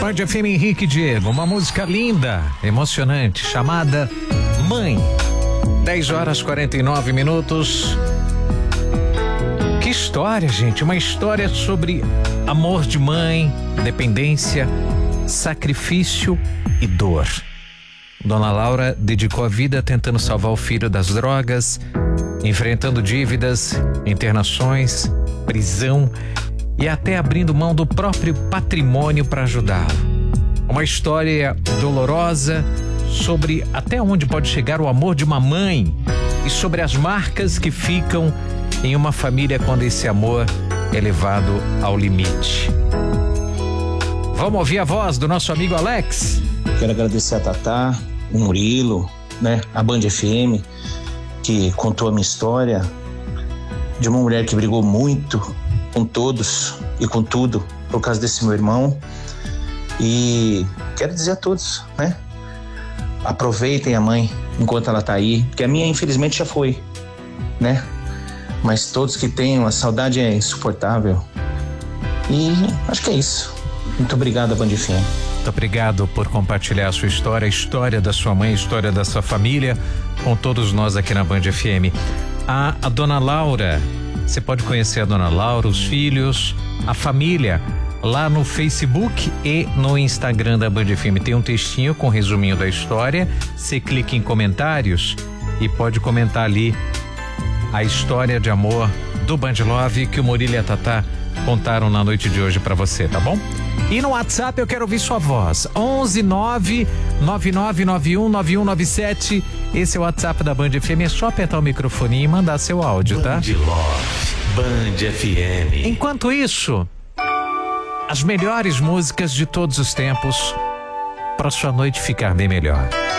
Band FM Henrique Diego, uma música linda, emocionante, chamada Mãe. 10h49. Que história, gente, uma história sobre amor de mãe, dependência, sacrifício e dor. Dona Laura dedicou a vida tentando salvar o filho das drogas, enfrentando dívidas, internações, prisão e até abrindo mão do próprio patrimônio para ajudá-lo. Uma história dolorosa sobre até onde pode chegar o amor de uma mãe e sobre as marcas que ficam em uma família quando esse amor é levado ao limite. Vamos ouvir a voz do nosso amigo Alex? Quero agradecer a Tatá, o Murilo, a Band FM, que contou a minha história de uma mulher que brigou muito com todos e com tudo por causa desse meu irmão. E quero dizer a todos, aproveitem a mãe enquanto ela tá aí, porque a minha infelizmente já foi, mas todos que tenham, a saudade é insuportável. E acho que é isso. Muito obrigado, Band FM. Muito obrigado por compartilhar a sua história, a história da sua mãe, a história da sua família com todos nós aqui na Band FM. A Dona Laura, você pode conhecer a Dona Laura, os filhos, a família, lá no Facebook e no Instagram da Band FM. Tem um textinho com resuminho da história. Você clica em comentários e pode comentar ali a história de amor do Band Love que o Murilo e a Tatá contaram na noite de hoje pra você, tá bom? E no WhatsApp eu quero ouvir sua voz. 11999919197. Esse é o WhatsApp da Band FM. É só apertar o microfone e mandar seu áudio, tá? Band Love, Band FM. Enquanto isso, as melhores músicas de todos os tempos para sua noite ficar bem melhor.